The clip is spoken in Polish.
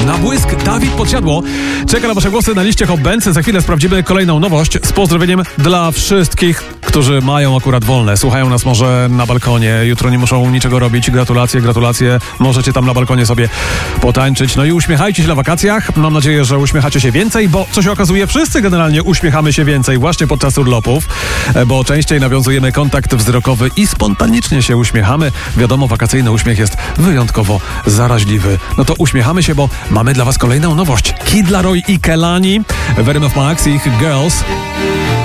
Na błysk Dawid Podsiadło czeka na wasze głosy na liście Hot Bands. Za chwilę sprawdzimy kolejną nowość z pozdrowieniem dla wszystkich, którzy mają akurat wolne. Słuchają nas może na balkonie, jutro nie muszą niczego robić. Gratulacje. Możecie tam na balkonie sobie potańczyć. No i uśmiechajcie się na wakacjach. Mam nadzieję, że uśmiechacie się więcej, bo co się okazuje, wszyscy generalnie uśmiechamy się więcej właśnie podczas urlopów, bo częściej nawiązujemy kontakt wzrokowy i spontanicznie się uśmiechamy. Wiadomo, wakacyjny uśmiech jest wyjątkowo zaraźliwy. No to uśmiechamy się, bo mamy dla was kolejną nowość. Kid Laroi i Kelani, Venom of Max i ich Girls.